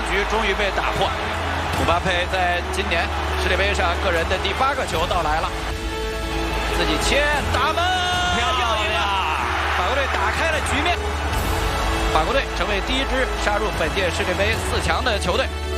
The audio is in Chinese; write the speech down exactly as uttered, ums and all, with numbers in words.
局终于被打破。姆巴佩在今年世界杯上个人的第八个球到来了，自己切打门，又一个，法国队打开了局面。法国队成为第一支杀入本届世界杯四强的球队。